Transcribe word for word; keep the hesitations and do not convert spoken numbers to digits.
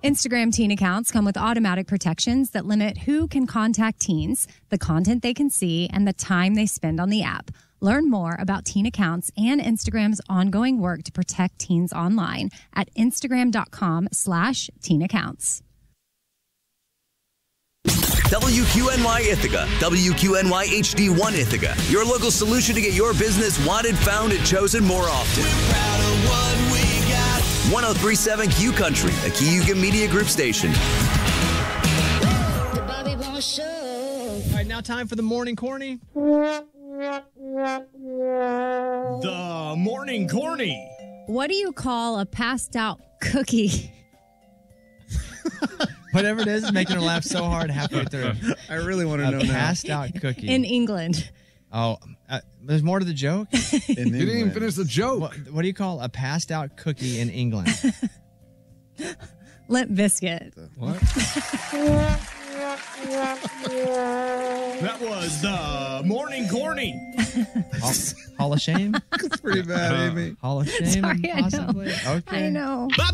Instagram teen accounts come with automatic protections that limit who can contact teens, the content they can see, and the time they spend on the app. Learn more about teen accounts and Instagram's ongoing work to protect teens online at instagram.com slash teen accounts. W Q N Y Ithaca, W Q N Y H D one Ithaca, your local solution to get your business wanted, found, and chosen more often. We're proud of what we got. ten thirty-seven Q Country, a Kiyuga Media Group station. The Bobby Bones Show. All right, now time for the morning corny. The morning corny. What do you call a passed out cookie? Whatever it is, is making her laugh so hard halfway through. I really want to A know now. passed out cookie. In England. Oh, uh, there's more to the joke? In You didn't even England. finish the joke. What, what do you call a passed out cookie in England? Limp Biscuit. What? That was the morning corny. Hall, Hall of Shame? It's pretty bad, Amy. Hall of Shame, Sorry, I know. possibly? Okay. I know. Bobby